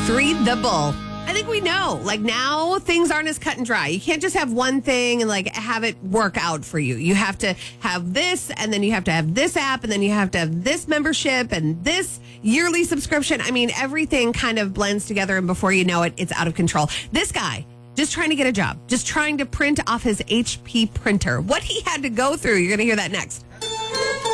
93, The Bull. I think we know, like now things aren't as cut and dry. You can't just have one thing and like have it work out for you. You have to have this, and then you have to have this app, and then you have to have this membership and this yearly subscription. I mean, everything kind of blends together, and before you know it, it's out of control. This guy, just trying to get a job, just trying to print off his HP printer. What he had to go through, you're going to hear that next